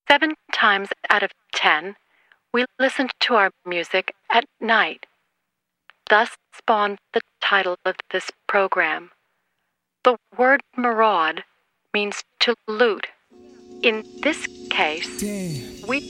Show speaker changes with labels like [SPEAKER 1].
[SPEAKER 1] 7 times out of 10, we listened to our music at night. Thus spawned the title of this program. The word maraud means to loot. In this case, we